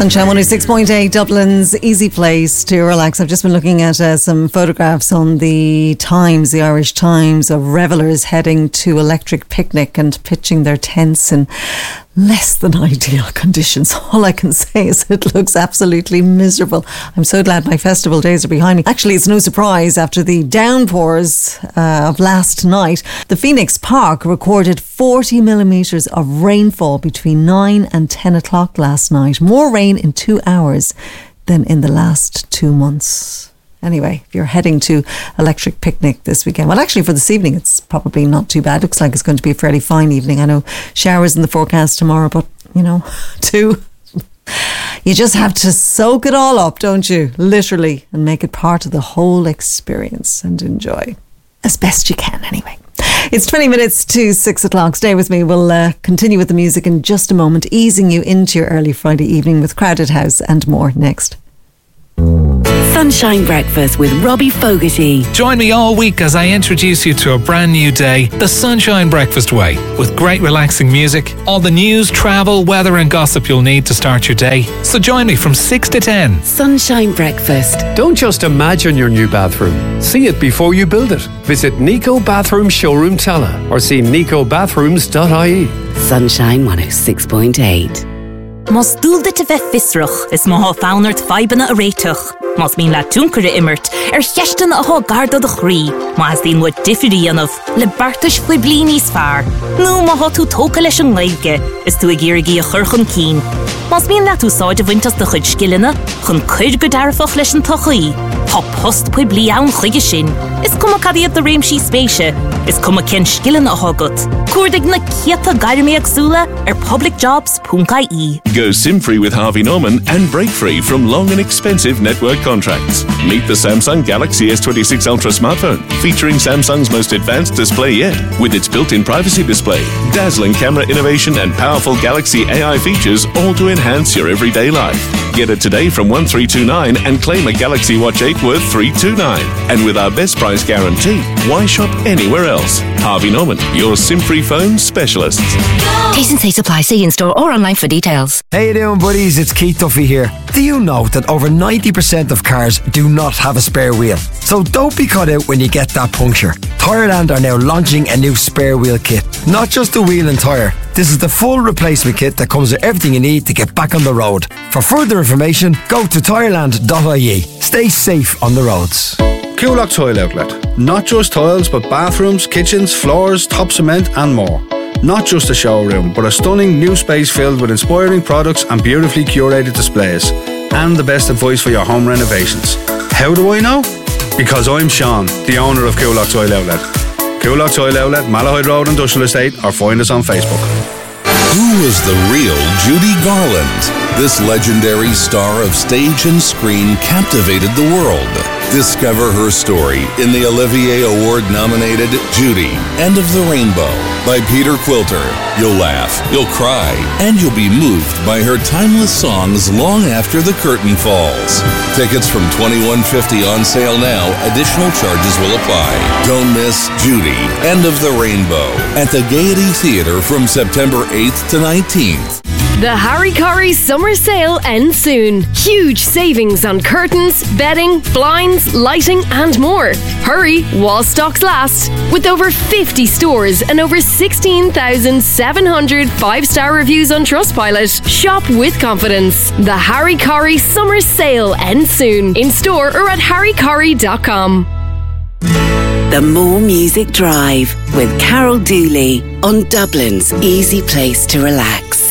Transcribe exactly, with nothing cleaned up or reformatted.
Sunshine one oh six point eight, Dublin's easy place to relax. I've just been looking at uh, some photographs on the Times, the Irish Times, of revellers heading to Electric Picnic and pitching their tents in less than ideal conditions. All I can say is it looks absolutely miserable. I'm so glad my festival days are behind me. Actually, it's no surprise after the downpours uh, of last night. The Phoenix Park recorded forty millimetres of rainfall between nine and ten o'clock last night. More rain in two hours than in the last two months. Anyway, if you're heading to Electric Picnic this weekend, well, actually for this evening, it's probably not too bad. Looks like it's going to be a fairly fine evening. I know showers in the forecast tomorrow, but, you know, too, you just have to soak it all up, don't you? Literally, and make it part of the whole experience and enjoy as best you can anyway. It's twenty minutes to six o'clock. Stay with me. We'll uh, continue with the music in just a moment, easing you into your early Friday evening with Crowded House and more next. Sunshine Breakfast with Robbie Fogarty. Join me all week as I introduce you to a brand new day, the Sunshine Breakfast way, with great relaxing music, all the news, travel, weather and gossip you'll need to start your day. So join me from six to ten. Sunshine Breakfast. Don't just imagine your new bathroom. See it before you build it. Visit Nico Bathroom Showroom Tala or see nico bathrooms dot I E. Sunshine one oh six point eight. Mas dúlda te bheith fisrach is má fánart faibanna a réitach. Mas mín le túnkere immert er chesten a há garda de chrí. Mas dín wat diffirí anaf le bartas fwy blini sfar. Nu má há tú tóca leis an leige is tú a gírigi a churchun kien. Mas mín le tú sáide vintas de chud skillina chun chud go darfach leis an tochaí. Há post pwy bli awn chuige sin. Is cum a cadiad de réimsí spéise. Is cum a ken skillin a hágat. Cuirdig na kieta gairmi agsúla er publicjobs dot I E. Go SIM-free with Harvey Norman and break free from long and expensive network contracts. Meet the Samsung Galaxy S twenty-six Ultra smartphone, featuring Samsung's most advanced display yet, with its built-in privacy display, dazzling camera innovation and powerful Galaxy A I features, all to enhance your everyday life. Get it today from one three two nine and claim a Galaxy Watch eight worth three two nine. And with our best price guarantee, why shop anywhere else? Harvey Norman, your SIM-free phone specialists. T's and C's apply. See in-store or online for details. Hey you doing, buddies? It's Keith Duffy here. Do you know that over ninety percent of cars do not have a spare wheel? So don't be caught out when you get that puncture. Tireland are now launching a new spare wheel kit. Not just the wheel and tyre. This is the full replacement kit that comes with everything you need to get back on the road. For further information, go to tireland dot I E. Stay safe on the roads. Coolock Tile Outlet. Not just tiles, but bathrooms, kitchens, floors, top cement and more. Not just a showroom, but a stunning new space filled with inspiring products and beautifully curated displays. And the best advice for your home renovations. How do I know? Because I'm Sean, the owner of Coolock Tile Outlet. Coolock Tile Outlet, Malahide Road Industrial Estate, or find us on Facebook. Who is the real Judy Garland? This legendary star of stage and screen captivated the world. Discover her story in the Olivier Award-nominated Judy, End of the Rainbow by Peter Quilter. You'll laugh, you'll cry, and you'll be moved by her timeless songs long after the curtain falls. Tickets from twenty-one fifty on sale now. Additional charges will apply. Don't miss Judy, End of the Rainbow at the Gaiety Theatre from September eighth to nineteenth. The Harry Corrie Summer Sale ends soon. Huge savings on curtains, bedding, blinds, lighting and more. Hurry while stocks last. With over fifty stores and over sixteen thousand seven hundred five-star reviews on Trustpilot, shop with confidence. The Harry Corrie Summer Sale ends soon. In store or at harry corrie dot com. The More Music Drive with Carol Dooley on Dublin's easy place to relax.